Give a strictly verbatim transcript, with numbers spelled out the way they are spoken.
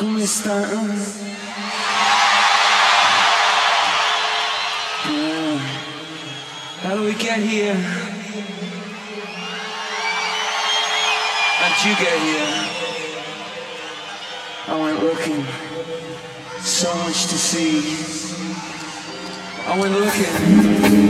Come stanno? Uh, how do we get here? How'd you get here? I went looking, so much to see. I went looking.